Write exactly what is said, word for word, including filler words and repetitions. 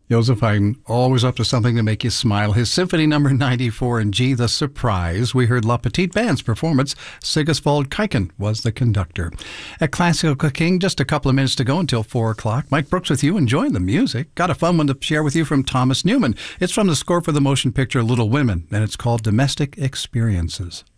Joseph Haydn, always up to something to make you smile. His Symphony Number ninety-four in G, The Surprise. We heard La Petite Band's performance. Sigiswald Kuiken was the conductor. At Classical King, just a couple of minutes to go until four o'clock. Mike Brooks with you, enjoying the music. Got a fun one to share with you from Thomas Newman. It's from the score for the motion picture Little Women, and it's called Domestic Experiences.